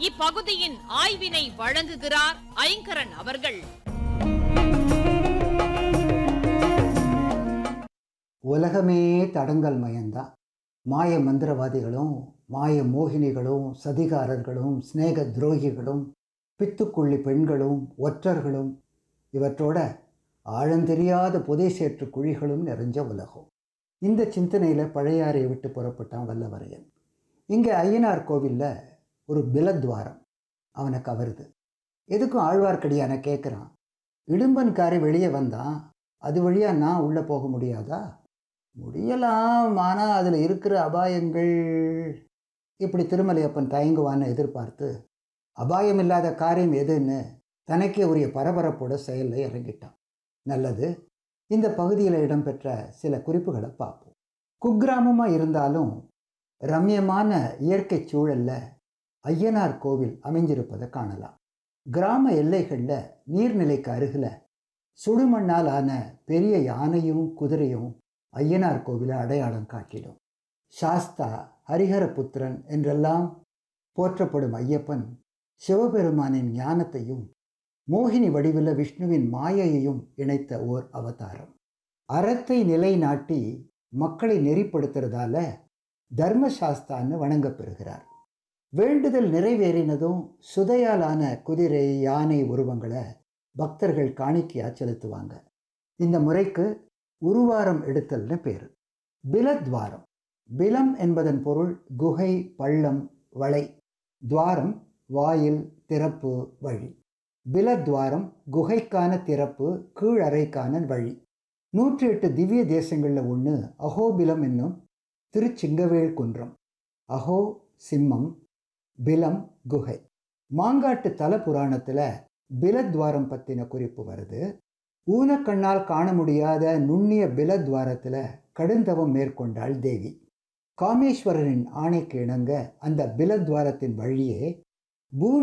இப்பகுதியின் ஆய்வினை வழங்குகிறார் ஐங்கரன் அவர்கள். உலகமே தடங்கல் மயம்தான். மாய மந்திரவாதிகளும் மாய மோகினிகளும் சதிகாரர்களும் ஸ்நேக துரோகிகளும் பித்துக்குள்ளி பெண்களும் ஒற்றர்களும் இவற்றோட ஆழந்தெரியாத புதை சேற்று குழிகளும் நிறைஞ்ச உலகம். இந்த சிந்தனையில் பழையாறை விட்டு புறப்பட்டான் வல்லவரையன். இங்கே ஐயனார் கோவிலில் ஒரு பிலத்வாரம் அவனை கவருது. எதுக்கும் ஆழ்வார்க்கடியான கேட்குறான், இடும்பன்காரி வெளியே வந்தான், அது வழியாக நான் உள்ளே போக முடியாதா? முடியலாம், ஆனால் அதில் இருக்கிற அபாயங்கள். இப்படி திருமலையப்பன் தயங்குவான்னு எதிர்பார்த்து அபாயம் இல்லாத காரியம் எதுன்னு தனக்கே உரிய பரபரப்போட செயலில் இறங்கிட்டான். நல்லது, இந்த பகுதியில் இடம்பெற்ற சில குறிப்புகளை பார்ப்போம். குக்கிராமமாக இருந்தாலும் ரம்யமான இயற்கை சூழலில் ஐயனார் கோவில் அமைஞ்சிருப்பதை காணலாம். கிராம எல்லைகளில் நீர்நிலைக்கு அருகில் சுடுமண்ணால் ஆன பெரிய யானையும் குதிரையும் ஐயனார் கோவிலை அடையாளம் காட்டிடும். சாஸ்தா, ஹரிஹரபுத்திரன் என்றெல்லாம் போற்றப்படும் ஐயப்பன் சிவபெருமானின் ஞானத்தையும் மோகினி வடிவில் விஷ்ணுவின் மாயையையும் இணைத்த ஓர் அவதாரம். அறத்தை நிலைநாட்டி மக்களை நெறிப்படுத்துறதால தர்மசாஸ்தான்னு வணங்கப்பெறுகிறார். வேண்டுதல் நிறைவேறினதும் சுதையாலான குதிரை யானை உருவங்களை பக்தர்கள் காணிக்கையா செலுத்துவாங்க. இந்த முறைக்கு உருவாரம் எடுத்தல்னு பேர். பிலத்வாரம், பிலம் என்பதன் பொருள் குகை, பள்ளம், வளை. துவாரம் வாயில், திறப்பு, வழி. பிலத்வாரம் குகைக்கான திறப்பு, கீழறைக்கான வழி. 108 திவ்ய தேசங்களில் ஒன்று அஹோபிலம் என்னும் திருச்சிங்கவேல் குன்றம். அஹோ சிம்மம், பிலம் குகை. மாங்காட்டு தல புராணத்தில் பிலத்வாரம் பற்றின குறிப்பு வருது. ஊனக்கண்ணால் காண முடியாத நுண்ணிய பிலத்வாரத்தில் கடுந்தவம் மேற்கொண்டாள் தேவி. காமேஸ்வரரின் ஆணைக்கு இணங்க அந்த பிலத்வாரத்தின் வழியே பூமி